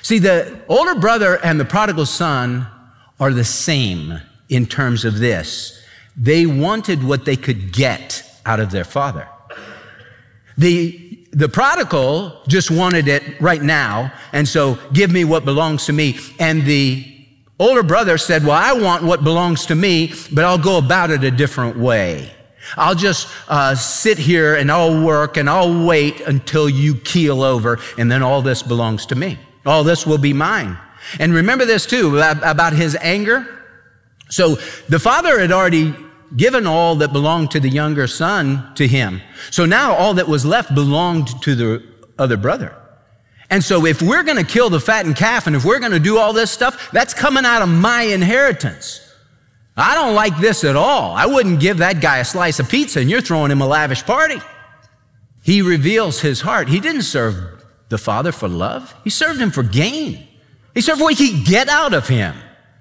See, the older brother and the prodigal son are the same in terms of this. They wanted what they could get out of their father. The prodigal just wanted it right now, and so give me what belongs to me. And the older brother said, well, I want what belongs to me, but I'll go about it a different way. I'll just sit here and I'll work and I'll wait until you keel over, and then all this belongs to me. All this will be mine. And remember this too, about his anger. So the father had already given all that belonged to the younger son to him. So now all that was left belonged to the other brother. And so if we're going to kill the fattened calf and if we're going to do all this stuff, that's coming out of my inheritance. I don't like this at all. I wouldn't give that guy a slice of pizza, and you're throwing him a lavish party. He reveals his heart. He didn't serve the father for love. He served him for gain. He served what he could get out of him.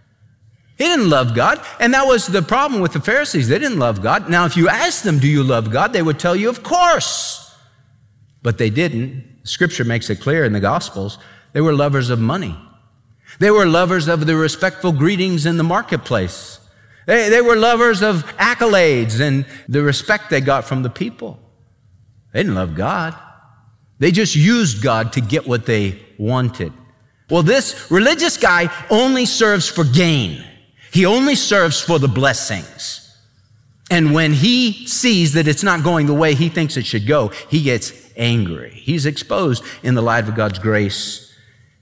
He didn't love God, and that was the problem with the Pharisees. They didn't love God. Now, if you asked them, do you love God? They would tell you, of course. But they didn't. Scripture makes it clear in the Gospels, they were lovers of money. They were lovers of the respectful greetings in the marketplace. They were lovers of accolades and the respect they got from the people. They didn't love God. They just used God to get what they wanted. Well, this religious guy only serves for gain. He only serves for the blessings. And when he sees that it's not going the way he thinks it should go, he gets angry. He's exposed in the light of God's grace.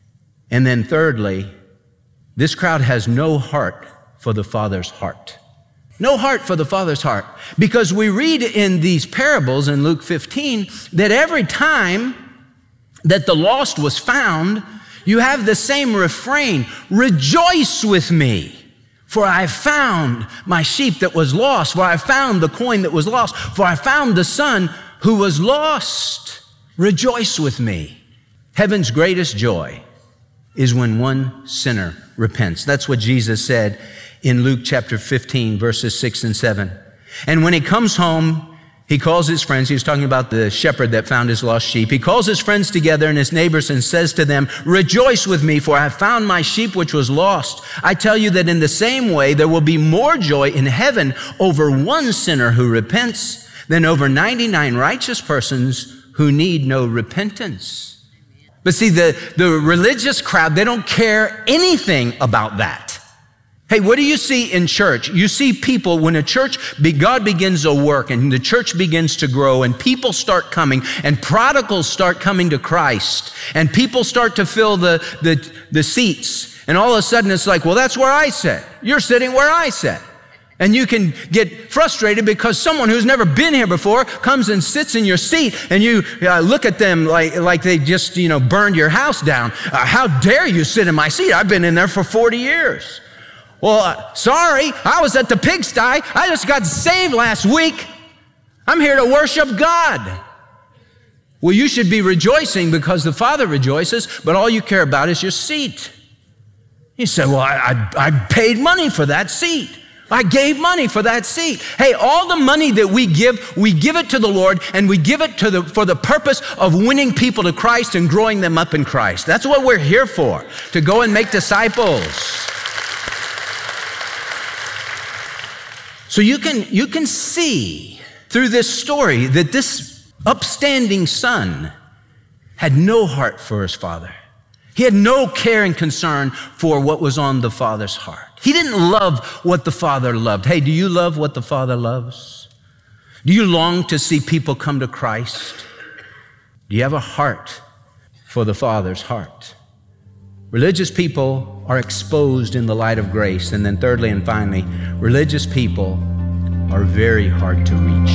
And then thirdly, this crowd has no heart for the Father's heart. No heart for the Father's heart. Because we read in these parables in Luke 15 that every time that the lost was found, you have the same refrain, rejoice with me, for I found my sheep that was lost, for I found the coin that was lost, for I found the son who was lost. Rejoice with me. Heaven's greatest joy is when one sinner repents. That's what Jesus said in Luke chapter 15, verses 6 and 7. And when he comes home, he calls his friends. He was talking about the shepherd that found his lost sheep. He calls his friends together and his neighbors and says to them, rejoice with me, for I have found my sheep which was lost. I tell you that in the same way, there will be more joy in heaven over one sinner who repents than over 99 righteous persons who need no repentance. But see, the religious crowd, they don't care anything about that. Hey, what do you see in church? You see people, when God begins a work and the church begins to grow and people start coming and prodigals start coming to Christ and people start to fill the seats, and all of a sudden it's like, well, that's where I sit. You're sitting where I sit. And you can get frustrated because someone who's never been here before comes and sits in your seat, and you look at them like they just, burned your house down. How dare you sit in my seat? I've been in there for 40 years. Well, sorry, I was at the pigsty. I just got saved last week. I'm here to worship God. Well, you should be rejoicing because the Father rejoices, but all you care about is your seat. You say, well, I paid money for that seat. I gave money for that seat. Hey, all the money that we give it to the Lord, and we give it for the purpose of winning people to Christ and growing them up in Christ. That's what we're here for, to go and make disciples. So you can see through this story that this upstanding son had no heart for his father. He had no care and concern for what was on the Father's heart. He didn't love what the Father loved. Hey, do you love what the Father loves? Do you long to see people come to Christ? Do you have a heart for the Father's heart? Religious people are exposed in the light of grace. And then thirdly and finally, religious people are very hard to reach.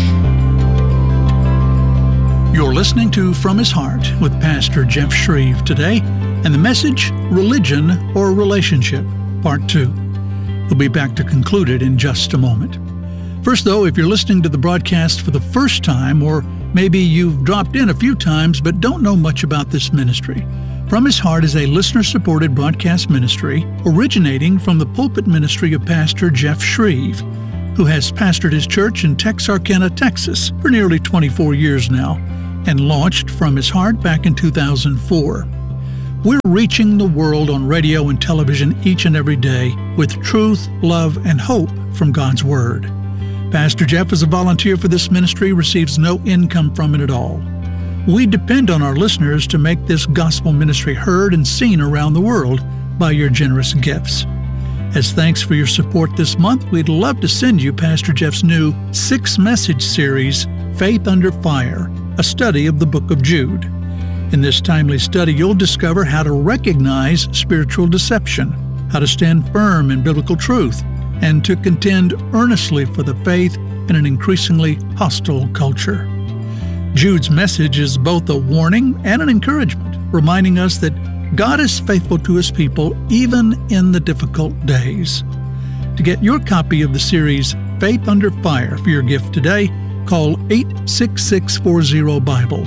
You're listening to From His Heart with Pastor Jeff Shreve today, and the message, Religion or Relationship, Part 2. We'll be back to conclude it in just a moment. First, though, if you're listening to the broadcast for the first time, or maybe you've dropped in a few times but don't know much about this ministry, From His Heart is a listener-supported broadcast ministry originating from the pulpit ministry of Pastor Jeff Shreve, who has pastored his church in Texarkana, Texas for nearly 24 years now, and launched From His Heart back in 2004. We're reaching the world on radio and television each and every day with truth, love, and hope from God's Word. Pastor Jeff, as a volunteer for this ministry, receives no income from it at all. We depend on our listeners to make this gospel ministry heard and seen around the world by your generous gifts. As thanks for your support this month, we'd love to send you Pastor Jeff's new 6-message series, Faith Under Fire, a study of the book of Jude. In this timely study, you'll discover how to recognize spiritual deception, how to stand firm in biblical truth, and to contend earnestly for the faith in an increasingly hostile culture. Jude's message is both a warning and an encouragement, reminding us that God is faithful to His people even in the difficult days. To get your copy of the series Faith Under Fire for your gift today, call 86640-BIBLE,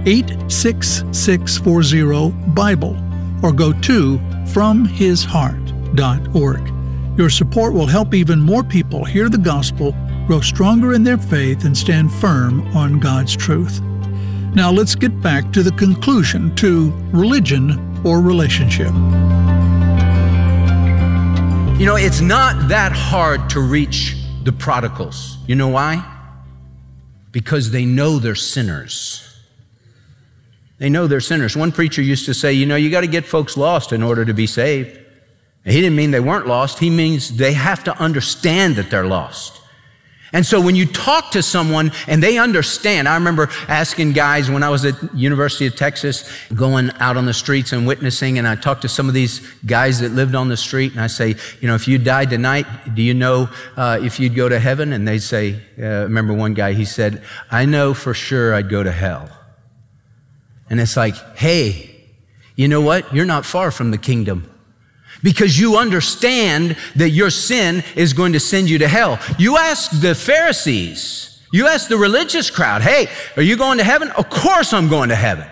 86640-BIBLE, or go to FromHisHeart.org. Your support will help even more people hear the gospel, grow stronger in their faith, and stand firm on God's truth. Now let's get back to the conclusion to religion or relationship. You know, it's not that hard to reach the prodigals. You know why? Because they know they're sinners. They know they're sinners. One preacher used to say, you got to get folks lost in order to be saved. And he didn't mean they weren't lost. He means they have to understand that they're lost. And so when you talk to someone and they understand, I remember asking guys when I was at University of Texas, going out on the streets and witnessing, and I talked to some of these guys that lived on the street, and I say, if you died tonight, do you know if you'd go to heaven? And they'd say, remember one guy, he said, I know for sure I'd go to hell. And it's like, hey, you know what? You're not far from the kingdom. Because you understand that your sin is going to send you to hell. You ask the Pharisees, you ask the religious crowd, hey, are you going to heaven? Of course I'm going to heaven.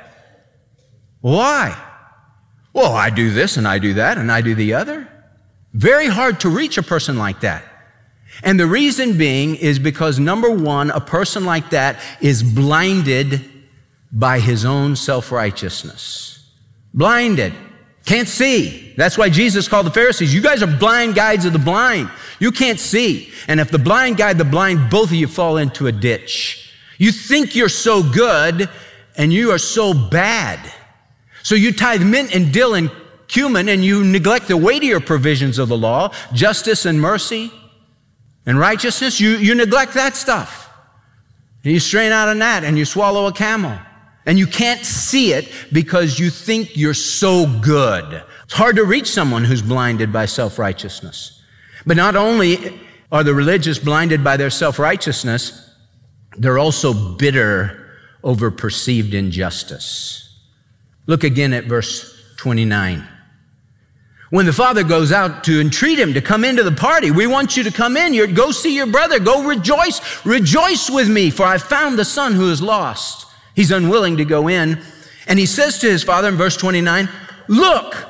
Why? Well, I do this and I do that and I do the other. Very hard to reach a person like that. And the reason being is because, number one, a person like that is blinded by his own self-righteousness. Blinded. Can't see. That's why Jesus called the Pharisees, you guys are blind guides of the blind. You can't see. And if the blind guide the blind, both of you fall into a ditch. You think you're so good and you are so bad. So you tithe mint and dill and cumin and you neglect the weightier provisions of the law, justice and mercy and righteousness. You neglect that stuff. And you strain out a gnat and you swallow a camel. And you can't see it because you think you're so good. It's hard to reach someone who's blinded by self-righteousness. But not only are the religious blinded by their self-righteousness, they're also bitter over perceived injustice. Look again at verse 29. When the father goes out to entreat him to come into the party, we want you to come in. Go see your brother. Go rejoice. Rejoice with me, for I found the son who is lost. He's unwilling to go in. And he says to his father in verse 29, look.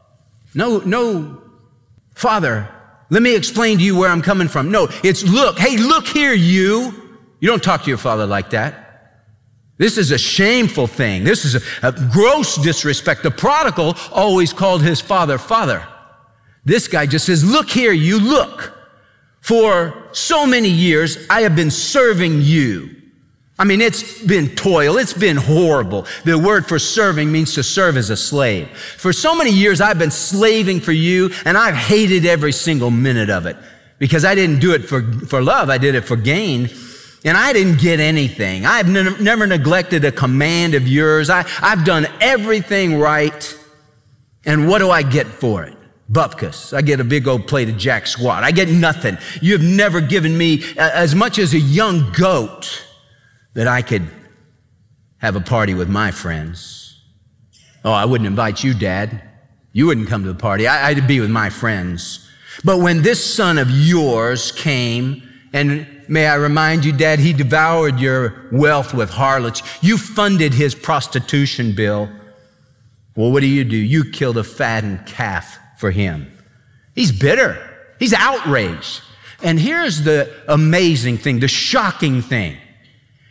No, Father, let me explain to you where I'm coming from. No, it's look. Hey, look here, you. You don't talk to your father like that. This is a shameful thing. This is a gross disrespect. The prodigal always called his father, Father. This guy just says, look here, you, look. For so many years, I have been serving you. I mean, it's been toil. It's been horrible. The word for serving means to serve as a slave. For so many years, I've been slaving for you, and I've hated every single minute of it because I didn't do it for love. I did it for gain, and I didn't get anything. I've never neglected a command of yours. I've done everything right, and what do I get for it? Bupkis. I get a big old plate of jack squat. I get nothing. You have never given me as much as a young goat that I could have a party with my friends. Oh, I wouldn't invite you, Dad. You wouldn't come to the party. I'd be with my friends. But when this son of yours came, and may I remind you, Dad, he devoured your wealth with harlots. You funded his prostitution bill. Well, what do? You killed a fattened calf for him. He's bitter. He's outraged. And here's the amazing thing, the shocking thing.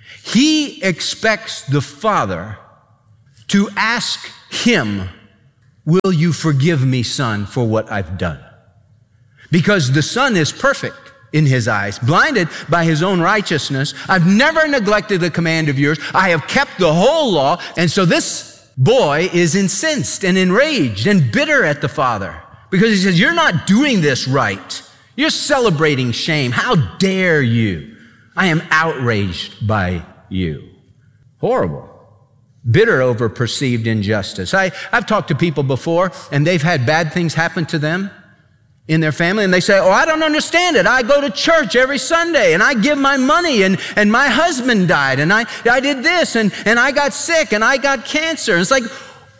He expects the father to ask him will you forgive me, son, for what I've done? Because the son is perfect in his eyes, blinded by his own righteousness. I've never neglected a command of yours. I have kept the whole law. And so this boy is incensed and enraged and bitter at the father because he says, you're not doing this right. You're celebrating shame. How dare you? I am outraged by you. Horrible. Bitter over perceived injustice. I've talked to people before, and they've had bad things happen to them in their family, and they say, I don't understand it. I go to church every Sunday, and I give my money, and my husband died, and I did this, and I got sick, and I got cancer. And it's like,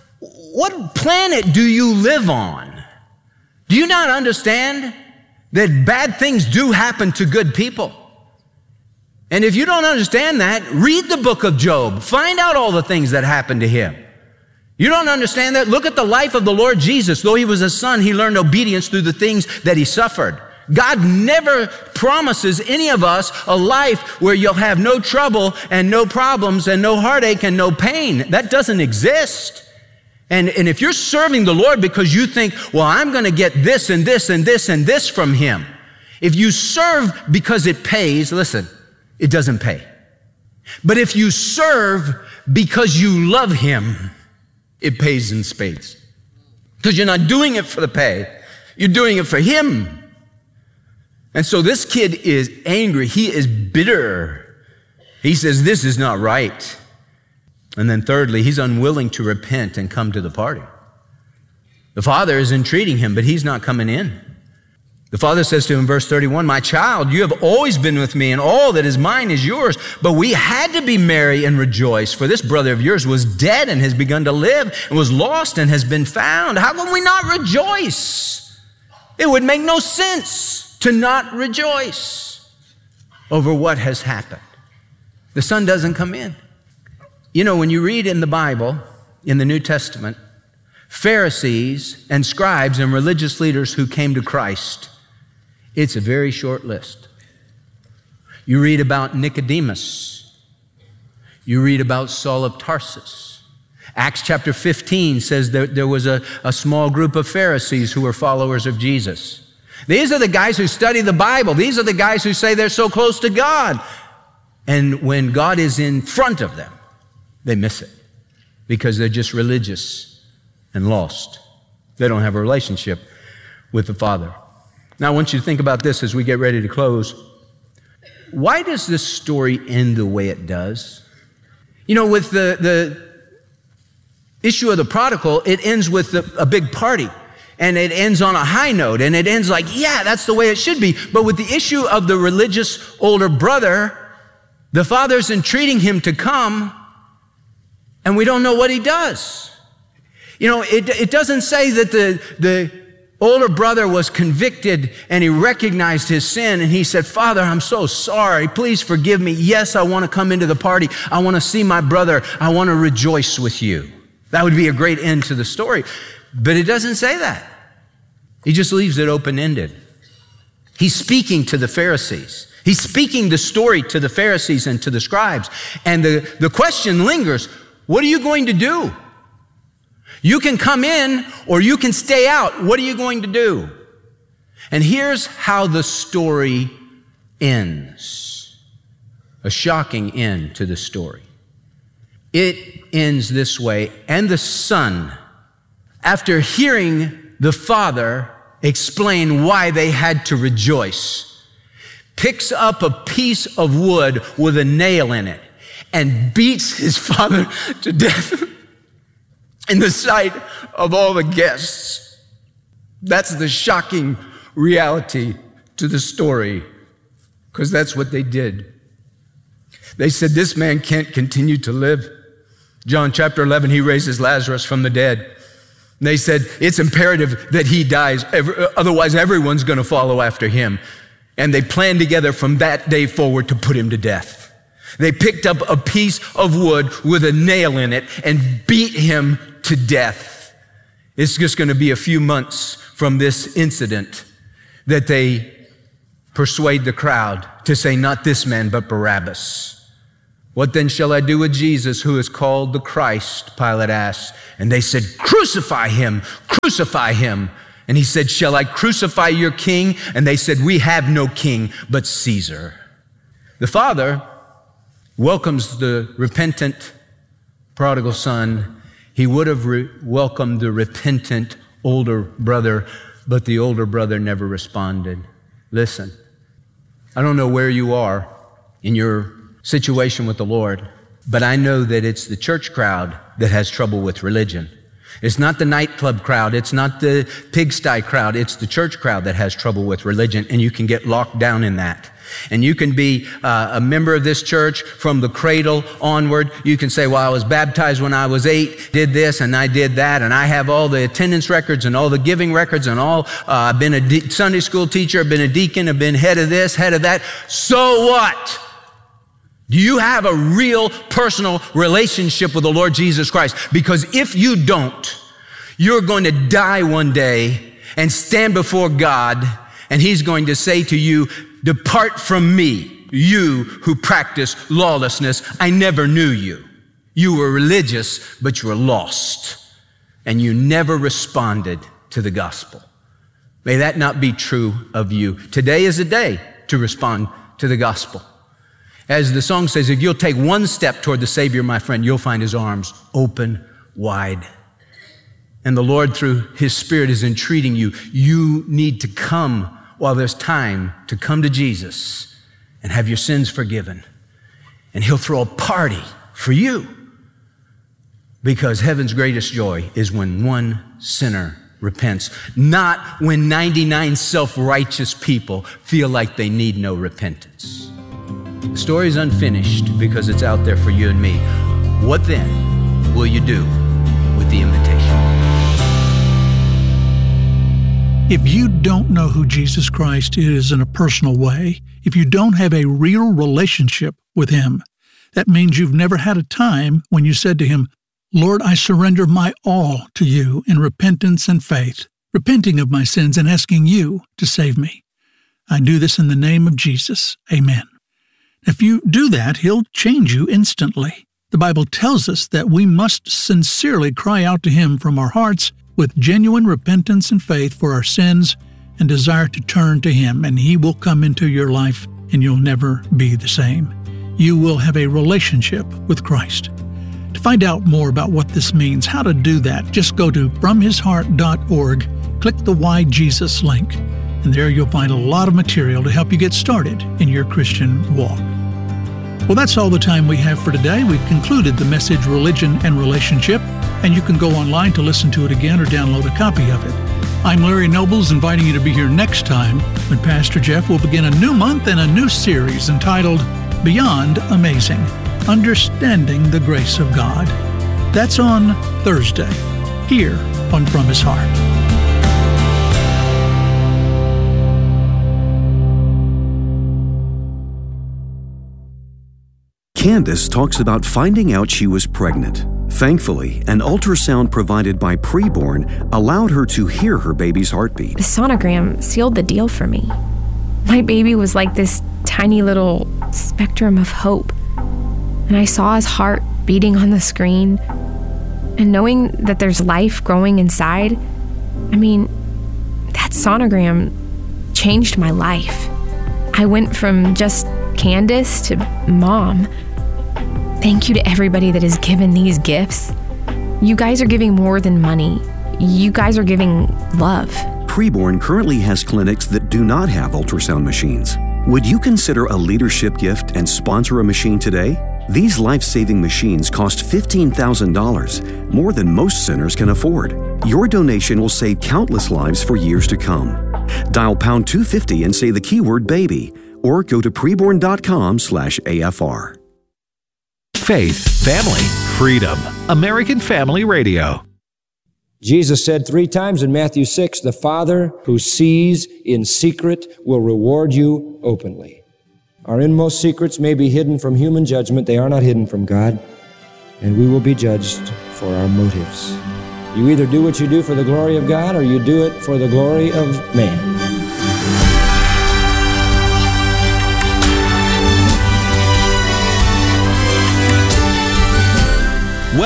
what planet do you live on? Do you not understand that bad things do happen to good people? And if you don't understand that, read the book of Job. Find out all the things that happened to him. You don't understand that? Look at the life of the Lord Jesus. Though he was a son, he learned obedience through the things that he suffered. God never promises any of us a life where you'll have no trouble and no problems and no heartache and no pain. That doesn't exist. And if you're serving the Lord because you think, well, I'm going to get this and this and this and this from him. If you serve because it pays, listen, it doesn't pay. But if you serve because you love him, it pays in spades. Because you're not doing it for the pay. You're doing it for him. And so this kid is angry. He is bitter. He says, this is not right. And then thirdly, he's unwilling to repent and come to the party. The father is entreating him, but he's not coming in. The father says to him in verse 31, my child, you have always been with me, and all that is mine is yours. But we had to be merry and rejoice, for this brother of yours was dead and has begun to live, and was lost and has been found. How can we not rejoice? It would make no sense to not rejoice over what has happened. The son doesn't come in. You know, when you read in the Bible, in the New Testament, Pharisees and scribes and religious leaders who came to Christ, it's a very short list. You read about Nicodemus. You read about Saul of Tarsus. Acts chapter 15 says that there was a small group of Pharisees who were followers of Jesus. These are the guys who study the Bible. These are the guys who say they're so close to God. And when God is in front of them, they miss it because they're just religious and lost. They don't have a relationship with the Father. Now, I want you to think about this as we get ready to close. Why does this story end the way it does? You know, with the issue of the prodigal, it ends with a big party. And it ends on a high note. And it ends like, yeah, that's the way it should be. But with the issue of the religious older brother, the father's entreating him to come, and we don't know what he does. You know, it doesn't say that the older brother was convicted and he recognized his sin and he said, Father, I'm so sorry. Please forgive me. Yes, I want to come into the party. I want to see my brother. I want to rejoice with you. That would be a great end to the story. But it doesn't say that. He just leaves it open-ended. He's speaking to the Pharisees. He's speaking the story to the Pharisees and to the scribes. And the question lingers, what are you going to do? You can come in or you can stay out. What are you going to do? And here's how the story ends. A shocking end to the story. It ends this way. And the son, after hearing the father explain why they had to rejoice, picks up a piece of wood with a nail in it and beats his father to death in the sight of all the guests. That's the shocking reality to the story, because that's what they did. They said, this man can't continue to live. John chapter 11, he raises Lazarus from the dead. And they said, it's imperative that he dies, otherwise everyone's going to follow after him. And they planned together from that day forward to put him to death. They picked up a piece of wood with a nail in it and beat him to death. It's just going to be a few months from this incident that they persuade the crowd to say, not this man, but Barabbas. What then shall I do with Jesus, who is called the Christ? Pilate asked. And they said, crucify him, crucify him. And he said, shall I crucify your king? And they said, we have no king but Caesar. The Father welcomes the repentant prodigal son. He would have welcomed the repentant older brother, but the older brother never responded. Listen, I don't know where you are in your situation with the Lord, but I know that it's the church crowd that has trouble with religion. It's not the nightclub crowd. It's not the pigsty crowd. It's the church crowd that has trouble with religion, and you can get locked down in that. And you can be a member of this church from the cradle onward. You can say, well, I was baptized when I was 8, did this, and I did that, and I have all the attendance records and all the giving records and all. I've been a Sunday school teacher, I've been a deacon, I've been head of this, head of that. So what? Do you have a real personal relationship with the Lord Jesus Christ? Because if you don't, you're going to die one day and stand before God, and He's going to say to you, depart from me, you who practice lawlessness. I never knew you. You were religious, but you were lost, and you never responded to the gospel. May that not be true of you. Today is a day to respond to the gospel. As the song says, if you'll take one step toward the Savior, my friend, you'll find His arms open wide. And the Lord, through His Spirit, is entreating you. You need to come while there's time to come to Jesus and have your sins forgiven. And He'll throw a party for you, because heaven's greatest joy is when one sinner repents, not when 99 self-righteous people feel like they need no repentance. The story is unfinished because it's out there for you and me. What then will you do with the invitation? If you don't know who Jesus Christ is in a personal way, if you don't have a real relationship with Him, that means you've never had a time when you said to Him, Lord, I surrender my all to you in repentance and faith, repenting of my sins and asking you to save me. I do this in the name of Jesus. Amen. If you do that, He'll change you instantly. The Bible tells us that we must sincerely cry out to Him from our hearts with genuine repentance and faith for our sins and desire to turn to Him, and He will come into your life and you'll never be the same. You will have a relationship with Christ. To find out more about what this means, how to do that, just go to FromHisHeart.org, click the Why Jesus link, and there you'll find a lot of material to help you get started in your Christian walk. Well, that's all the time we have for today. We've concluded the message, Religion and Relationship, and you can go online to listen to it again or download a copy of it. I'm Larry Nobles, inviting you to be here next time when Pastor Jeff will begin a new month and a new series entitled Beyond Amazing, Understanding the Grace of God. That's on Thursday, here on From His Heart. Candace talks about finding out she was pregnant. Thankfully, an ultrasound provided by Preborn allowed her to hear her baby's heartbeat. The sonogram sealed the deal for me. My baby was like this tiny little spectrum of hope. And I saw his heart beating on the screen. And knowing that there's life growing inside, that sonogram changed my life. I went from just Candace to Mom. Thank you to everybody that has given these gifts. You guys are giving more than money. You guys are giving love. Preborn currently has clinics that do not have ultrasound machines. Would you consider a leadership gift and sponsor a machine today? These life-saving machines cost $15,000, more than most centers can afford. Your donation will save countless lives for years to come. Dial pound 250 and say the keyword baby, or go to preborn.com/AFR. Faith, family, freedom. American Family Radio. Jesus said 3 times in Matthew 6, the Father who sees in secret will reward you openly. Our inmost secrets may be hidden from human judgment. They are not hidden from God, and we will be judged for our motives. You either do what you do for the glory of God, or you do it for the glory of man.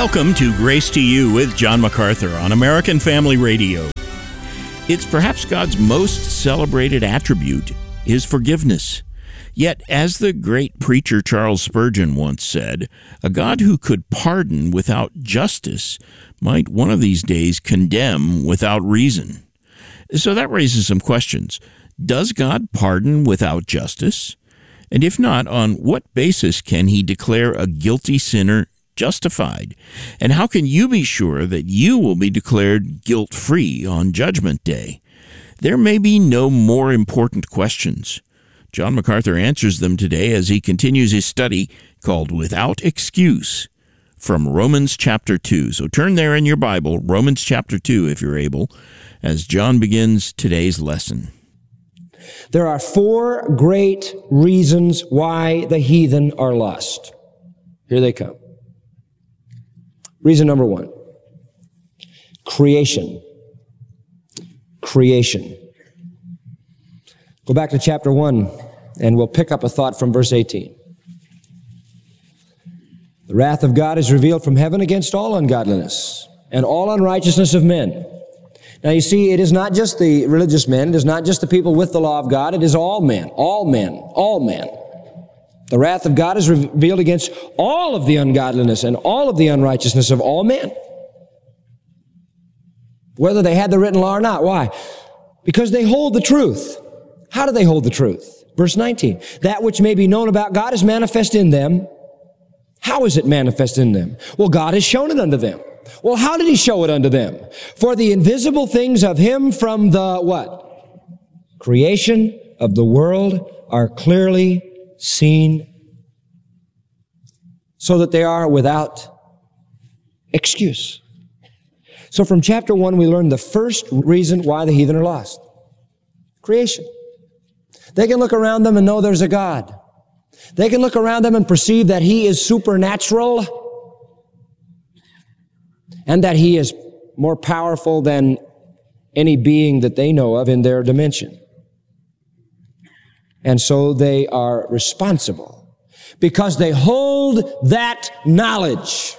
Welcome to Grace to You with John MacArthur on American Family Radio. It's perhaps God's most celebrated attribute, His forgiveness. Yet, as the great preacher Charles Spurgeon once said, a God who could pardon without justice might one of these days condemn without reason. So that raises some questions. Does God pardon without justice? And if not, on what basis can He declare a guilty sinner justified? And how can you be sure that you will be declared guilt-free on Judgment Day? There may be no more important questions. John MacArthur answers them today as he continues his study called Without Excuse from Romans chapter 2. So turn there in your Bible, Romans chapter 2, if you're able, as John begins today's lesson. There are 4 great reasons why the heathen are lost. Here they come. Reason number 1, creation. Creation. Go back to chapter 1, and we'll pick up a thought from verse 18. The wrath of God is revealed from heaven against all ungodliness and all unrighteousness of men. Now you see, it is not just the religious men, it is not just the people with the law of God, it is all men, all men, all men. The wrath of God is revealed against all of the ungodliness and all of the unrighteousness of all men. Whether they had the written law or not. Why? Because they hold the truth. How do they hold the truth? Verse 19. That which may be known about God is manifest in them. How is it manifest in them? Well, God has shown it unto them. Well, how did He show it unto them? For the invisible things of Him from the what? Creation of the world are clearly seen, so that they are without excuse. So from chapter 1, we learn the first reason why the heathen are lost. Creation. They can look around them and know there's a God. They can look around them and perceive that He is supernatural and that He is more powerful than any being that they know of in their dimension. And so they are responsible because they hold that knowledge.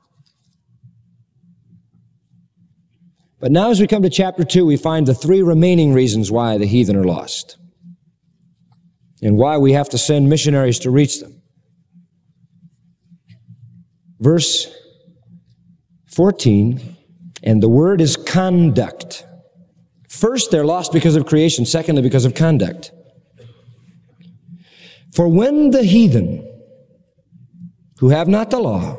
But now as we come to chapter 2, we find the 3 remaining reasons why the heathen are lost and why we have to send missionaries to reach them. Verse 14, and the word is conduct. First, they're lost because of creation. Secondly, because of conduct. For when the heathen, who have not the law,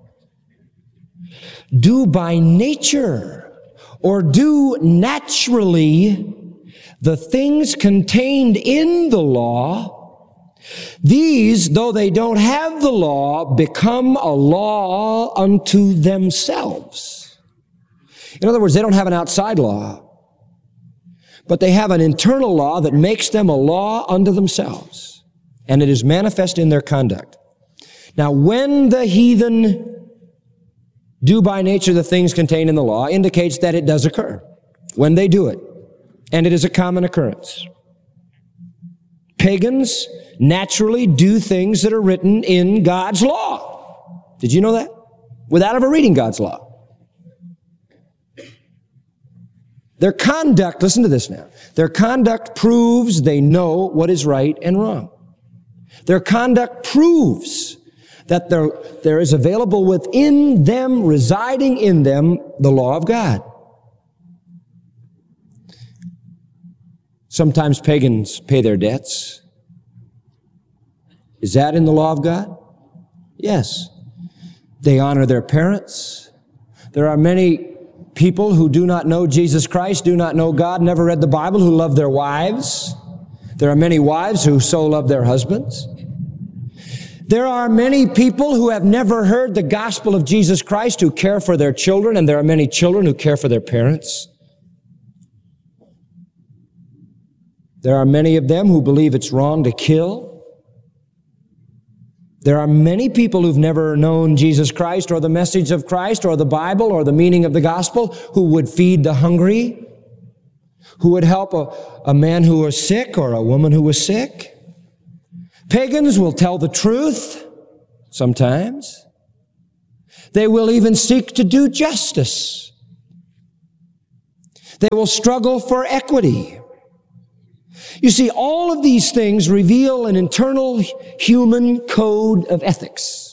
do by nature or do naturally the things contained in the law, these, though they don't have the law, become a law unto themselves. In other words, they don't have an outside law, but they have an internal law that makes them a law unto themselves. And it is manifest in their conduct. Now, when the heathen do by nature the things contained in the law, indicates that it does occur when they do it. And it is a common occurrence. Pagans naturally do things that are written in God's law. Did you know that? Without ever reading God's law. Their conduct, listen to this now, their conduct proves they know what is right and wrong. Their conduct proves that there is available within them, residing in them, the law of God. Sometimes pagans pay their debts. Is that in the law of God? Yes. They honor their parents. There are many people who do not know Jesus Christ, do not know God, never read the Bible, who love their wives. There are many wives who so love their husbands. There are many people who have never heard the gospel of Jesus Christ who care for their children, and there are many children who care for their parents. There are many of them who believe it's wrong to kill. There are many people who've never known Jesus Christ or the message of Christ or the Bible or the meaning of the gospel who would feed the hungry, who would help a man who was sick or a woman who was sick. Pagans will tell the truth sometimes. They will even seek to do justice. They will struggle for equity. You see, all of these things reveal an internal human code of ethics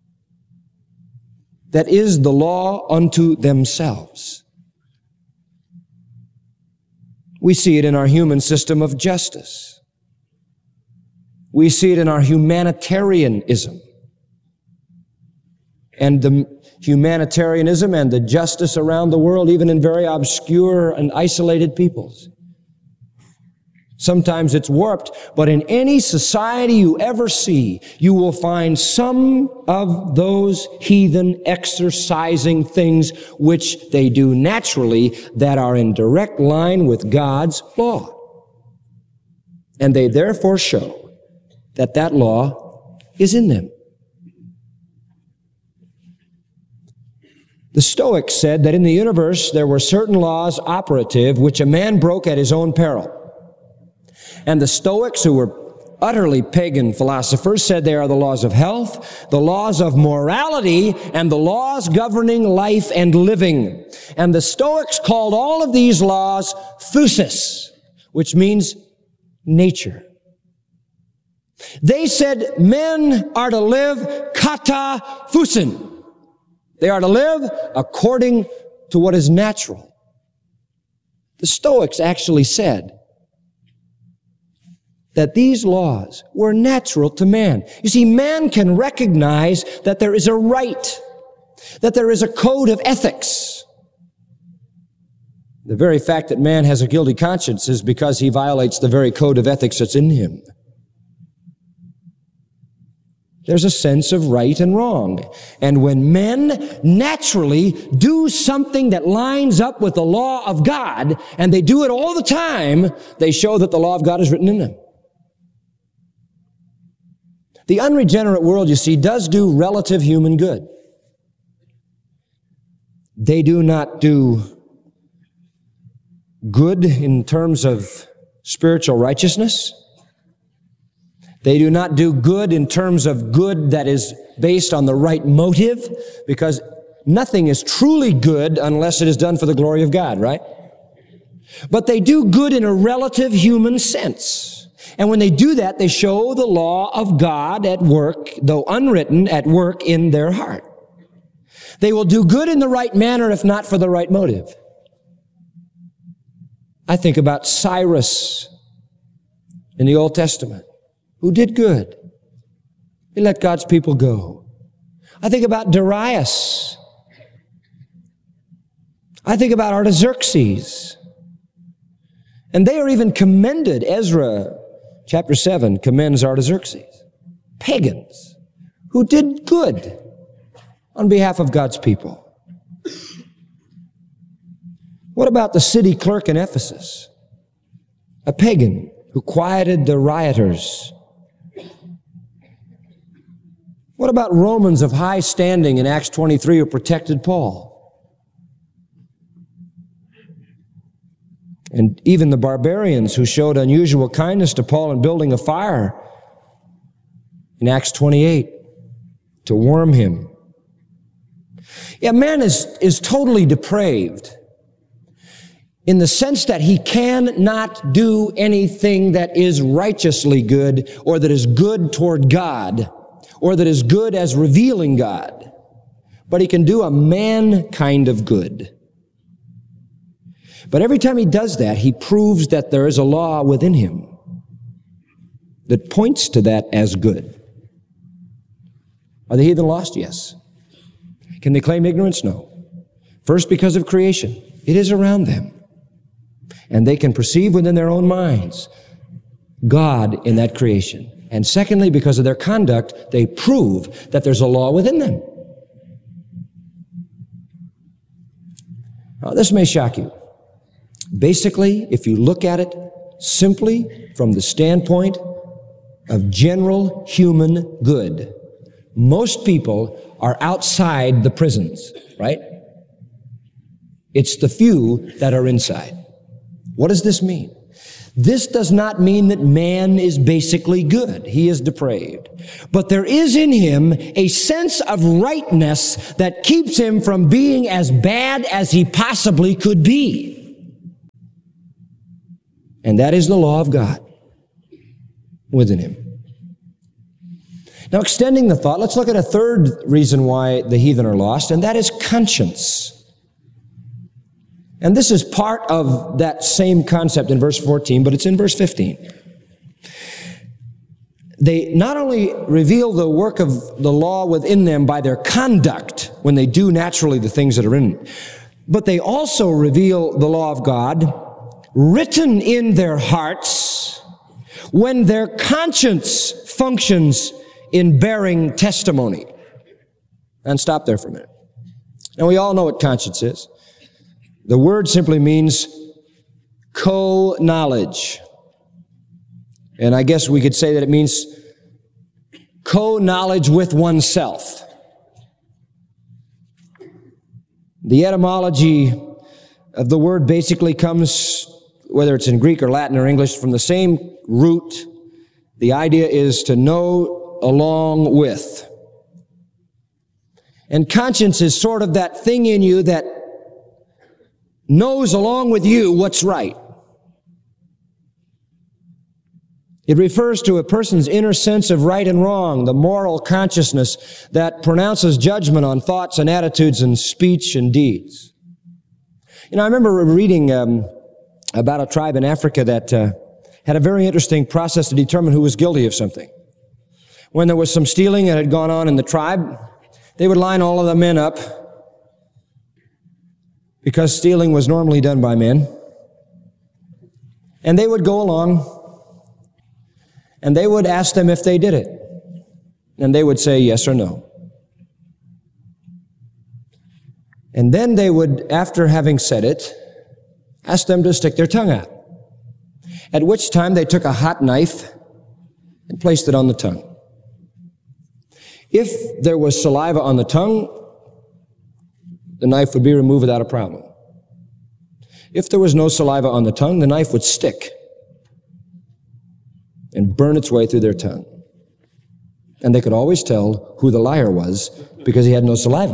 that is the law unto themselves. We see it in our human system of justice. We see it in our humanitarianism. And the humanitarianism and the justice around the world, even in very obscure and isolated peoples. Sometimes it's warped, but in any society you ever see, you will find some of those heathen exercising things which they do naturally that are in direct line with God's law. And they therefore show that that law is in them. The Stoics said that in the universe there were certain laws operative which a man broke at his own peril. And the Stoics, who were utterly pagan philosophers, said they are the laws of health, the laws of morality, and the laws governing life and living. And the Stoics called all of these laws thusis, which means nature. They said men are to live kata thusin. They are to live according to what is natural. The Stoics actually said that these laws were natural to man. You see, man can recognize that there is a right, that there is a code of ethics. The very fact that man has a guilty conscience is because he violates the very code of ethics that's in him. There's a sense of right and wrong. And when men naturally do something that lines up with the law of God, and they do it all the time, they show that the law of God is written in them. The unregenerate world, you see, does do relative human good. They do not do good in terms of spiritual righteousness. They do not do good in terms of good that is based on the right motive, because nothing is truly good unless it is done for the glory of God, right? But they do good in a relative human sense. And when they do that, they show the law of God at work, though unwritten, at work in their heart. They will do good in the right manner, if not for the right motive. I think about Cyrus in the Old Testament, who did good. He let God's people go. I think about Darius. I think about Artaxerxes. And they are even commended. Ezra chapter 7 commends Artaxerxes. Pagans who did good on behalf of God's people. What about the city clerk in Ephesus? A pagan who quieted the rioters. What about Romans of high standing in Acts 23 who protected Paul? And even the barbarians who showed unusual kindness to Paul in building a fire in Acts 28 to warm him. Yeah, man is totally depraved in the sense that he cannot do anything that is righteously good or that is good toward God or that is good as revealing God. But he can do a man kind of good. But every time he does that, he proves that there is a law within him that points to that as good. Are the heathen lost? Yes. Can they claim ignorance? No. First, because of creation. It is around them. And they can perceive within their own minds God in that creation. And secondly, because of their conduct, they prove that there's a law within them. Now, this may shock you. Basically, if you look at it simply from the standpoint of general human good, most people are outside the prisons, right? It's the few that are inside. What does this mean? This does not mean that man is basically good. He is depraved. But there is in him a sense of rightness that keeps him from being as bad as he possibly could be. And that is the law of God within him. Now, extending the thought, let's look at a third reason why the heathen are lost, and that is conscience. And this is part of that same concept in verse 14, but it's in verse 15. They not only reveal the work of the law within them by their conduct, when they do naturally the things that are in it, but they also reveal the law of God written in their hearts when their conscience functions in bearing testimony. And stop there for a minute. Now, we all know what conscience is. The word simply means co-knowledge. And I guess we could say that it means co-knowledge with oneself. The etymology of the word basically comes, whether it's in Greek or Latin or English, from the same root. The idea is to know along with. And conscience is sort of that thing in you that knows along with you what's right. It refers to a person's inner sense of right and wrong, the moral consciousness that pronounces judgment on thoughts and attitudes and speech and deeds. You know, I remember reading about a tribe in Africa that had a very interesting process to determine who was guilty of something. When there was some stealing that had gone on in the tribe, they would line all of the men up, because stealing was normally done by men. And they would go along, and they would ask them if they did it. And they would say yes or no. And then they would, after having said it, ask them to stick their tongue out. At which time they took a hot knife and placed it on the tongue. If there was saliva on the tongue, the knife would be removed without a problem. If there was no saliva on the tongue, the knife would stick and burn its way through their tongue. And they could always tell who the liar was because he had no saliva.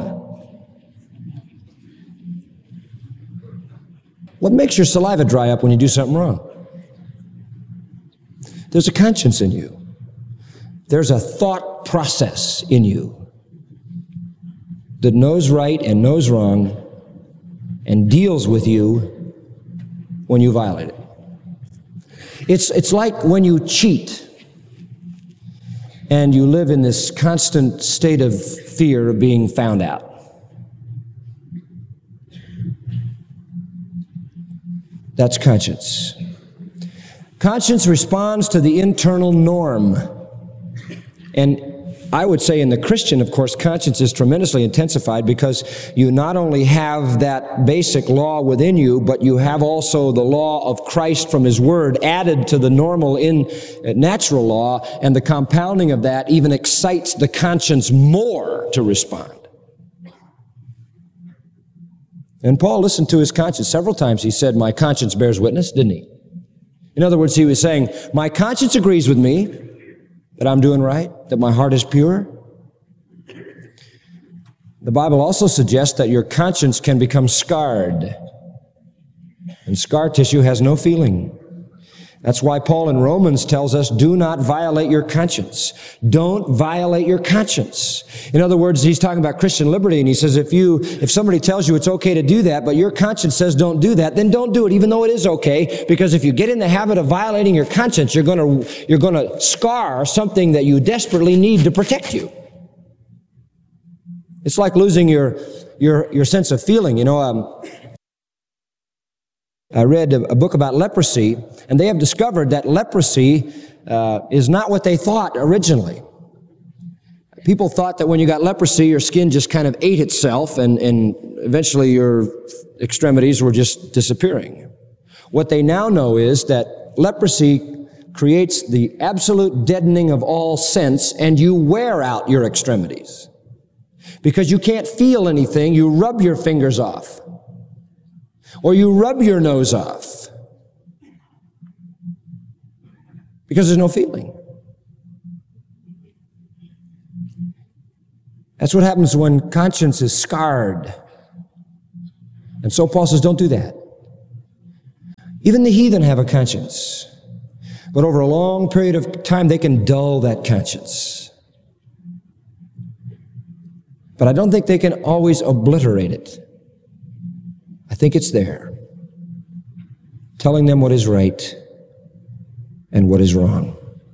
What makes your saliva dry up when you do something wrong? There's a conscience in you. There's a thought process in you that knows right and knows wrong and deals with you when you violate it. It's like when you cheat and you live in this constant state of fear of being found out. That's conscience. Conscience responds to the internal norm. And I would say in the Christian, of course, conscience is tremendously intensified because you not only have that basic law within you, but you have also the law of Christ from His Word added to the normal natural law, and the compounding of that even excites the conscience more to respond. And Paul listened to his conscience several times. He said, "My conscience bears witness," didn't he? In other words, he was saying, my conscience agrees with me that I'm doing right, that my heart is pure. The Bible also suggests that your conscience can become scarred. And scar tissue has no feeling. That's why Paul in Romans tells us, do not violate your conscience. Don't violate your conscience. In other words, he's talking about Christian liberty, and he says if somebody tells you it's okay to do that, but your conscience says don't do that, then don't do it, even though it is okay, because if you get in the habit of violating your conscience, you're going to scar something that you desperately need to protect you. It's like losing your sense of feeling. You know, I read a book about leprosy, and they have discovered that leprosy is not what they thought originally. People thought that when you got leprosy, your skin just kind of ate itself, and eventually your extremities were just disappearing. What they now know is that leprosy creates the absolute deadening of all sense, and you wear out your extremities. Because you can't feel anything, you rub your fingers off. Or you rub your nose off. because there's no feeling. That's what happens when conscience is scarred. And so Paul says, don't do that. Even the heathen have a conscience. But over a long period of time, they can dull that conscience. But I don't think they can always obliterate it. I think it's there, telling them what is right and what is wrong.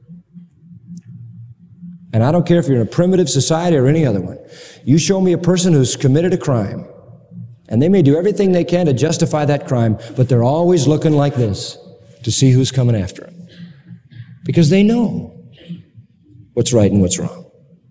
And I don't care if you're in a primitive society or any other one. You show me a person who's committed a crime, and they may do everything they can to justify that crime, but they're always looking like this to see who's coming after them. Because they know what's right and what's wrong.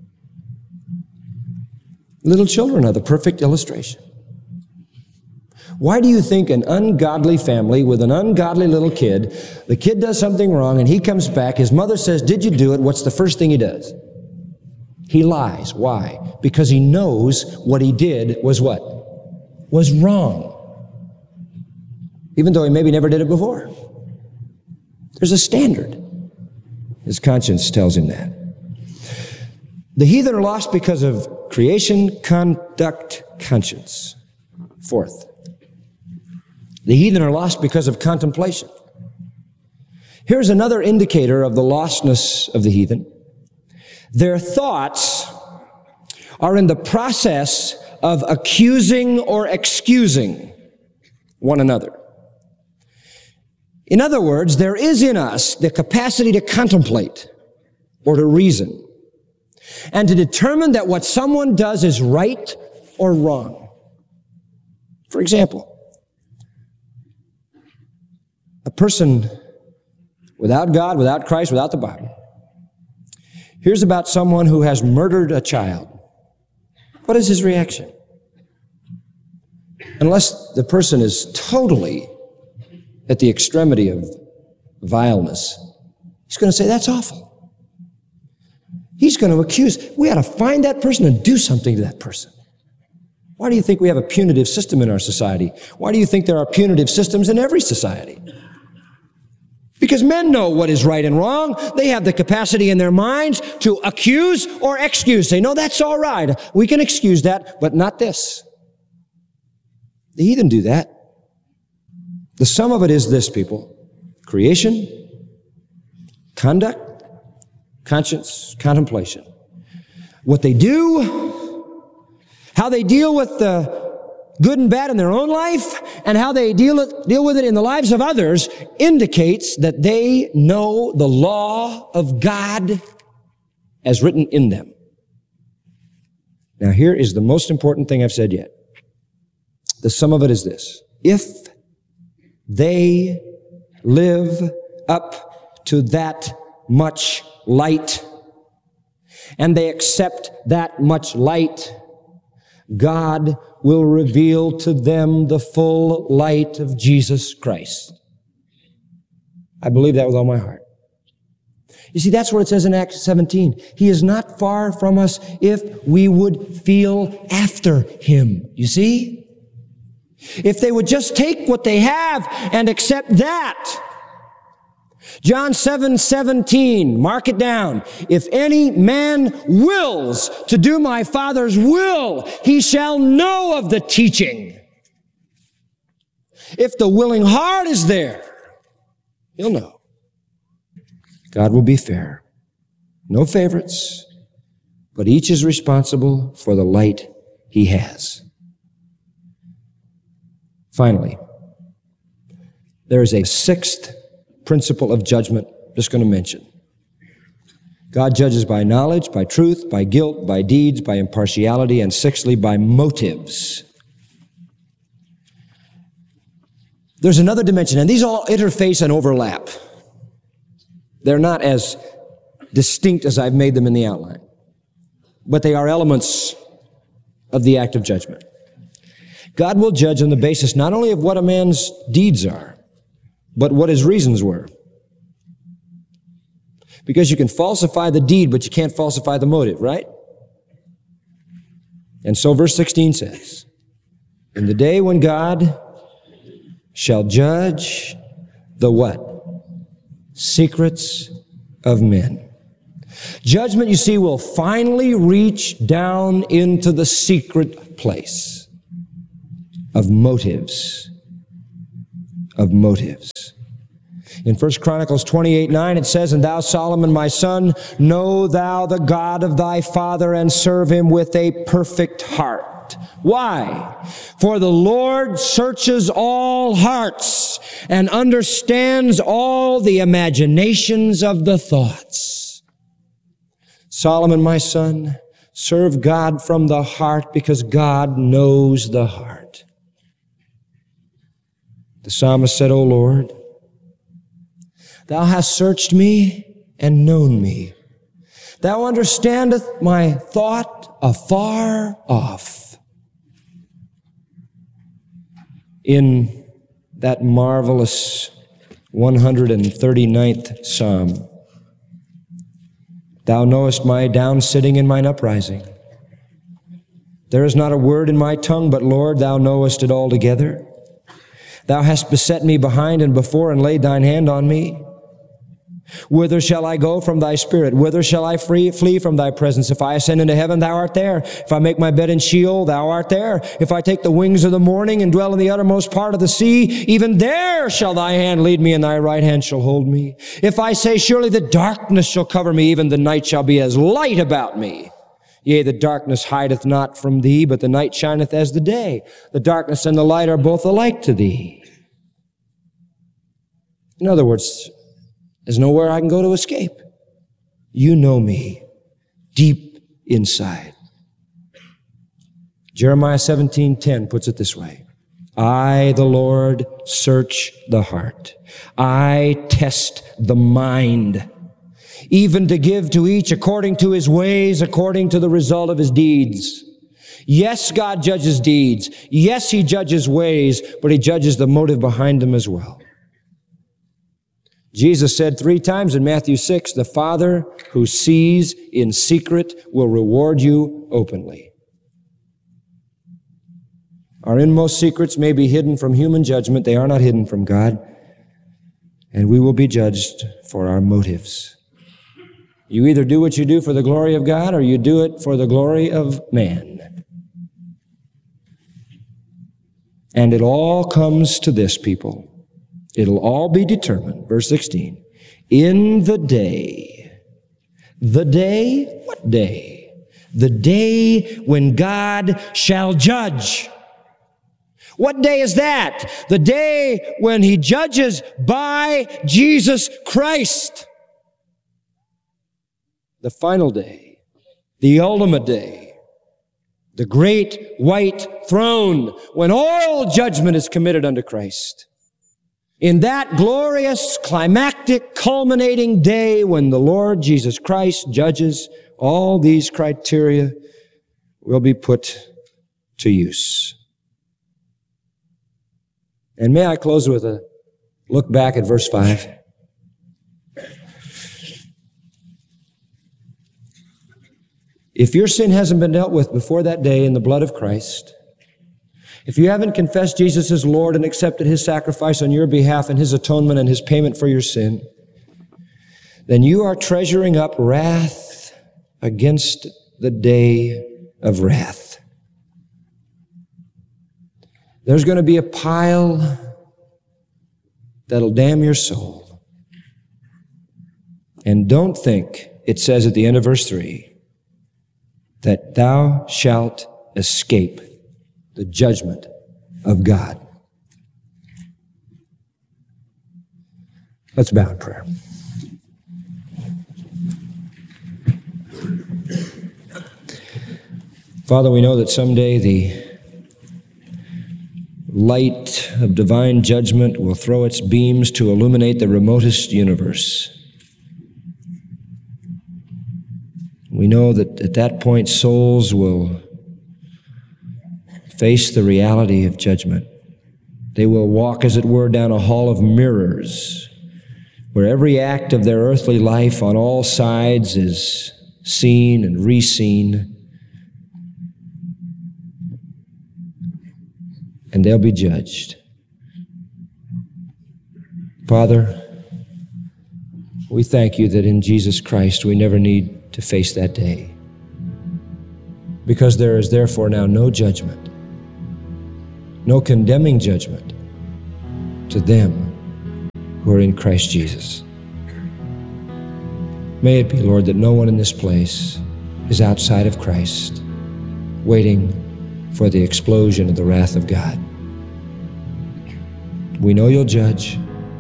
Little children are the perfect illustration. Why do you think an ungodly family with an ungodly little kid, the kid does something wrong and he comes back, his mother says, did you do it? What's the first thing he does? He lies. Why? Because he knows what he did was what? Was wrong. Even though he maybe never did it before. There's a standard. His conscience tells him that. The heathen are lost because of creation, conduct, conscience. Fourth, the heathen are lost because of contemplation. Here's another indicator of the lostness of the heathen. Their thoughts are in the process of accusing or excusing one another. In other words, there is in us the capacity to contemplate or to reason and to determine that what someone does is right or wrong. For example, a person without God, without Christ, without the Bible, hears about someone who has murdered a child. What is his reaction? Unless the person is totally at the extremity of vileness, he's going to say, that's awful. He's going to accuse. We ought to find that person and do something to that person. Why do you think we have a punitive system in our society? Why do you think there are punitive systems in every society? Because men know what is right and wrong. They have the capacity in their minds to accuse or excuse. Say, no, that's all right. We can excuse that, but not this. The heathen do that. The sum of it is this, people. Creation, conduct, conscience, contemplation. What they do, how they deal with the good and bad in their own life, and how they deal with it in the lives of others indicates that they know the law of God as written in them. Now here is the most important thing I've said yet. The sum of it is this. If they live up to that much light, and they accept that much light, God will reveal to them the full light of Jesus Christ. I believe that with all my heart. You see, that's what it says in Acts 17. He is not far from us if we would feel after Him. You see? If they would just take what they have and accept that. John 7:17, mark it down. If any man wills to do my Father's will, he shall know of the teaching. If the willing heart is there, he'll know. God will be fair. No favorites, but each is responsible for the light he has. Finally, there is a sixth principle of judgment I'm just going to mention. God judges by knowledge, by truth, by guilt, by deeds, by impartiality, and sixthly, by motives. There's another dimension, and these all interface and overlap. They're not as distinct as I've made them in the outline, but they are elements of the act of judgment. God will judge on the basis not only of what a man's deeds are, but what his reasons were. Because you can falsify the deed, but you can't falsify the motive, right? And so verse 16 says, in the day when God shall judge the what? Secrets of men. Judgment, you see, will finally reach down into the secret place of motives. Of motives. In 1 Chronicles 28:9, it says, "And thou, Solomon, my son, know thou the God of thy father, and serve him with a perfect heart." Why? "For the Lord searches all hearts and understands all the imaginations of the thoughts." Solomon, my son, serve God from the heart, because God knows the heart. The psalmist said, "O Lord, thou hast searched me and known me. Thou understandest my thought afar off." In that marvelous 139th Psalm, "Thou knowest my down sitting and mine uprising. There is not a word in my tongue, but Lord, thou knowest it altogether. Thou hast beset me behind and before, and laid thine hand on me. Whither shall I go from thy spirit? Whither shall I flee from thy presence? If I ascend into heaven, thou art there. If I make my bed in Sheol, thou art there. If I take the wings of the morning and dwell in the uttermost part of the sea, even there shall thy hand lead me, and thy right hand shall hold me. If I say, surely the darkness shall cover me, even the night shall be as light about me. Yea, the darkness hideth not from thee, but the night shineth as the day. The darkness and the light are both alike to thee." In other words, there's nowhere I can go to escape. You know me deep inside. Jeremiah 17:10 puts it this way: "I, the Lord, search the heart. I test the mind, even to give to each according to his ways, according to the result of his deeds." Yes, God judges deeds. Yes, he judges ways, but he judges the motive behind them as well. Jesus said 3 times in Matthew 6, "The Father who sees in secret will reward you openly." Our inmost secrets may be hidden from human judgment. They are not hidden from God. And we will be judged for our motives. You either do what you do for the glory of God, or you do it for the glory of man. And it all comes to this, people. It'll all be determined. Verse 16. "In the day." The day? What day? The day when God shall judge. What day is that? The day when he judges by Jesus Christ. The final day. The ultimate day. The great white throne, when all judgment is committed unto Christ. In that glorious, climactic, culminating day when the Lord Jesus Christ judges, all these criteria will be put to use. And may I close with a look back at verse 5. If your sin hasn't been dealt with before that day in the blood of Christ, if you haven't confessed Jesus as Lord and accepted his sacrifice on your behalf and his atonement and his payment for your sin, then you are treasuring up wrath against the day of wrath. There's going to be a pile that'll damn your soul. And don't think, it says at the end of verse 3, that thou shalt escape the judgment of God. Let's bow in prayer. Father, we know that someday the light of divine judgment will throw its beams to illuminate the remotest universe. We know that at that point souls will face the reality of judgment. They will walk, as it were, down a hall of mirrors, where every act of their earthly life on all sides is seen and re-seen. And they'll be judged. Father, We thank you that in Jesus Christ we never need to face that day, because there is therefore now no judgment, no condemning judgment to them who are in Christ Jesus. May it be, Lord, that no one in this place is outside of Christ, waiting for the explosion of the wrath of God. We know you'll judge.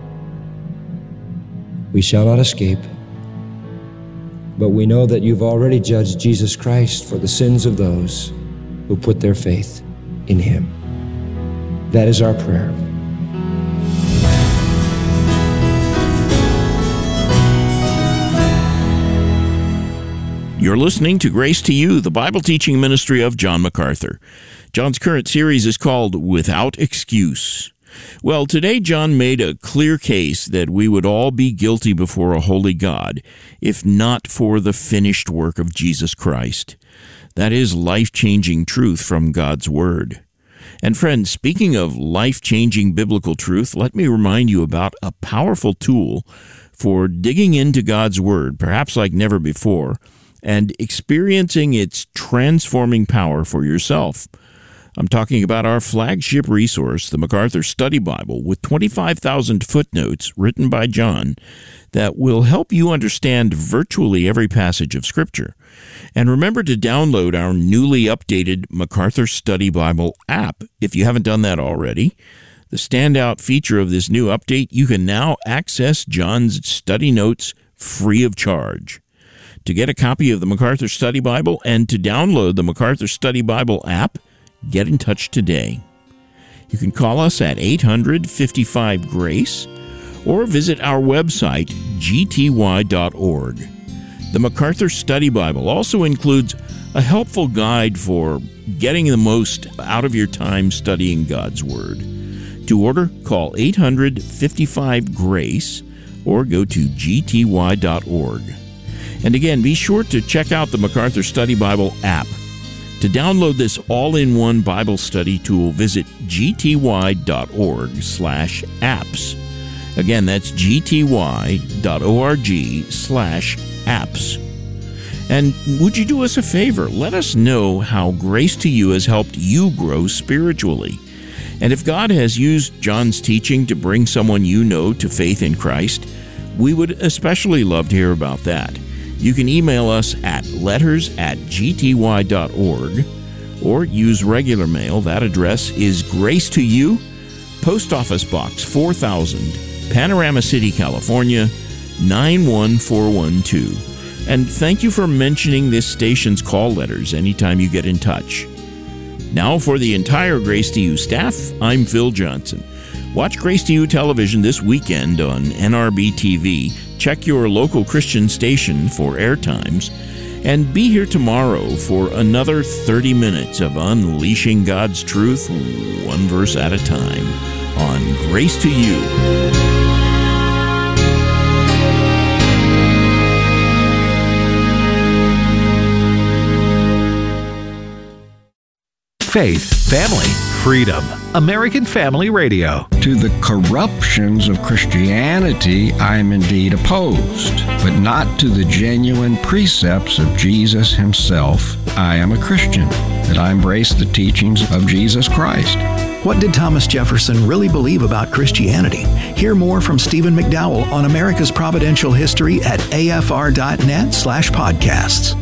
We shall not escape. But we know that you've already judged Jesus Christ for the sins of those who put their faith in him. That is our prayer. You're listening to Grace to You, the Bible teaching ministry of John MacArthur. John's current series is called Without Excuse. Well, today John made a clear case that we would all be guilty before a holy God if not for the finished work of Jesus Christ. That is life-changing truth from God's Word. And friends, speaking of life-changing biblical truth, let me remind you about a powerful tool for digging into God's Word, perhaps like never before, and experiencing its transforming power for yourself. I'm talking about our flagship resource, the MacArthur Study Bible, with 25,000 footnotes written by John that will help you understand virtually every passage of Scripture. And remember to download our newly updated MacArthur Study Bible app if you haven't done that already. The standout feature of this new update, you can now access John's study notes free of charge. To get a copy of the MacArthur Study Bible and to download the MacArthur Study Bible app, get in touch today. You can call us at 855-GRACE or visit our website, gty.org. The MacArthur Study Bible also includes a helpful guide for getting the most out of your time studying God's Word. To order, call 855-GRACE or go to gty.org. And again, be sure to check out the MacArthur Study Bible app. To download this all-in-one Bible study tool, visit gty.org/apps. Again, that's gty.org/apps. And would you do us a favor? Let us know how Grace to You has helped you grow spiritually. And if God has used John's teaching to bring someone you know to faith in Christ, we would especially love to hear about that. You can email us at letters@gty.org or use regular mail. That address is Grace to You, Post Office Box 4000, Panorama City, California, 91412. And thank you for mentioning this station's call letters anytime you get in touch. Now for the entire Grace to You staff, I'm Phil Johnson. Watch Grace to You television this weekend on NRB TV. Check your local Christian station for air times, and be here tomorrow for another 30 minutes of unleashing God's truth, one verse at a time, on Grace to You. Faith, family, freedom. American Family Radio. To the corruptions of Christianity, I am indeed opposed, but not to the genuine precepts of Jesus himself. I am a Christian, that I embrace the teachings of Jesus Christ. What did Thomas Jefferson really believe about Christianity? Hear more from Stephen McDowell on America's Providential History at afr.net/podcasts.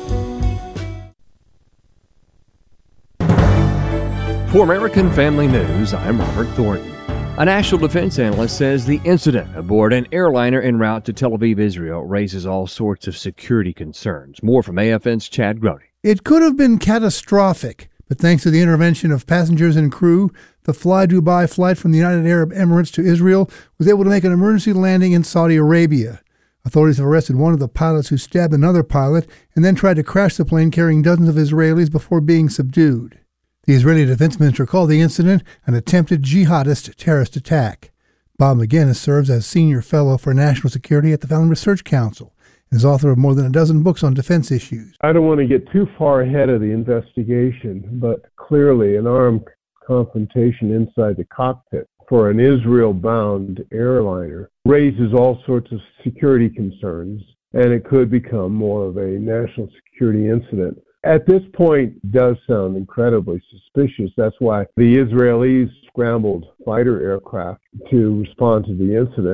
For American Family News, I'm Robert Thornton. A national defense analyst says the incident aboard an airliner en route to Tel Aviv, Israel, raises all sorts of security concerns. More from AFN's Chad Grody. It could have been catastrophic, but thanks to the intervention of passengers and crew, the Fly Dubai flight from the United Arab Emirates to Israel was able to make an emergency landing in Saudi Arabia. Authorities have arrested one of the pilots who stabbed another pilot and then tried to crash the plane carrying dozens of Israelis before being subdued. The Israeli defense minister called the incident an attempted jihadist terrorist attack. Bob McGinnis serves as senior fellow for national security at the Fallon Research Council and is author of more than a dozen books on defense issues. I don't want to get too far ahead of the investigation, but clearly an armed confrontation inside the cockpit for an Israel-bound airliner raises all sorts of security concerns, and it could become more of a national security incident. At this point, it does sound incredibly suspicious. That's why the Israelis scrambled fighter aircraft to respond to the incident.